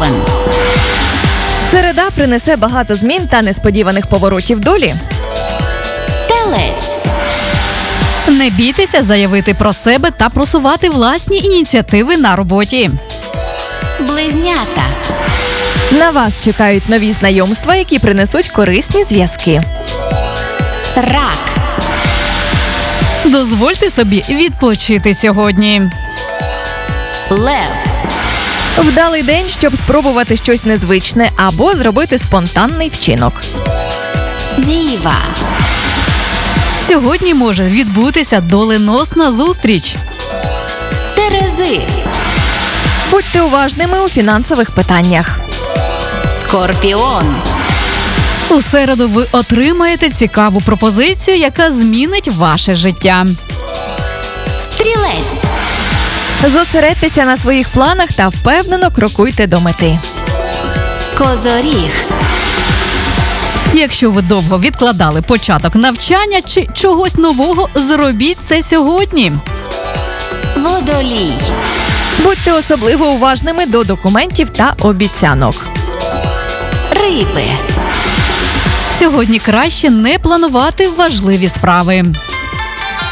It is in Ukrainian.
Овен. Середа принесе багато змін та несподіваних поворотів долі. Телець. Не бійтеся заявити про себе та просувати власні ініціативи на роботі. Близнята. На вас чекають нові знайомства, які принесуть корисні зв'язки. Рак. Дозвольте собі відпочити сьогодні. Лев. Вдалий день, щоб спробувати щось незвичне або зробити спонтанний вчинок. Діва. Сьогодні може відбутися доленосна зустріч. Терези. Будьте уважними у фінансових питаннях. Скорпіон. У середу ви отримаєте цікаву пропозицію, яка змінить ваше життя. Стрілець. Зосередьтеся на своїх планах та впевнено крокуйте до мети. Козоріг. Якщо ви довго відкладали початок навчання чи чогось нового, зробіть це сьогодні. Водолій. Будьте особливо уважними до документів та обіцянок. Риби. Сьогодні краще не планувати важливі справи.